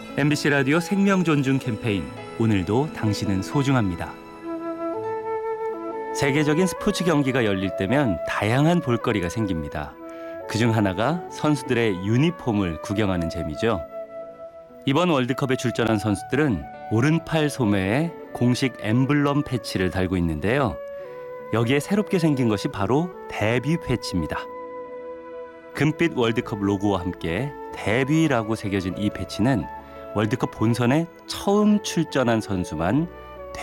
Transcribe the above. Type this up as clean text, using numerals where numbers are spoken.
MBC 라디오 생명 존중 캠페인, 오늘도 당신은 소중합니다. 세계적인 스포츠 경기가 열릴 때면 다양한 볼거리가 생깁니다. 그중 하나가 선수들의 유니폼을 구경하는 재미죠. 이번 월드컵에 출전한 선수들은 오른팔 소매에 공식 엠블럼 패치를 달고 있는데요. 여기에 새롭게 생긴 것이 바로 데뷔 패치입니다. 금빛 월드컵 로고와 함께 데뷔라고 새겨진 이 패치는 월드컵 본선에 처음 출전한 선수만